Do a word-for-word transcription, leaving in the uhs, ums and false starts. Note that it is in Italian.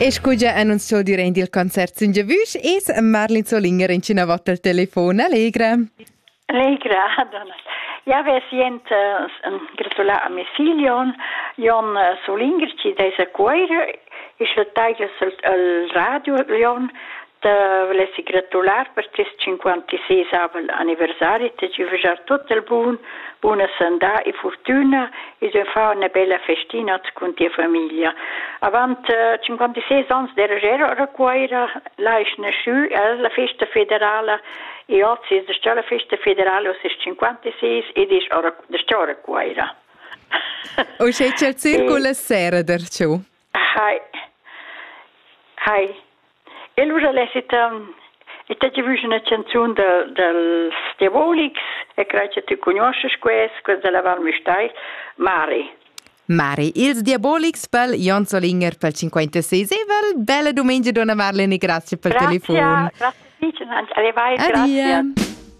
E scusa annunziò durante il concerto in Giavush e Marlin Solinger in Cina volta al telefono. Allegra. Allegra, donna. Ja, wir sind uh, gratular a me figlion, Jon uh, Solinger, ci desa cuore, is el taglias al radio, Jon, da volessi gratular per trecentoscinquantasei anniversari, te ci vejar tutto il buon, buona sanda e fortuna, e se fa una bella festina con tua famiglia. Avant uh, cinquantasei anni della gera raccogliere, là è nasciuto, la festa federale, e oggi è già la festa federale, è cinquantasei, ed è ora raccogliere. O c'è il circolo sera d'arciò? Hai, hai. E allora l'esita, e te ci vuoi una canzone del, del Diabolix, e credo che tu conosci questo, questa della Valmistai, Mari. Mari, ils Diabolix per Jon Solinger per cinquantasei, e vel bella domenica, donna Marlene, grazie per il telefono. Grazie, grazie, alle vai, grazie.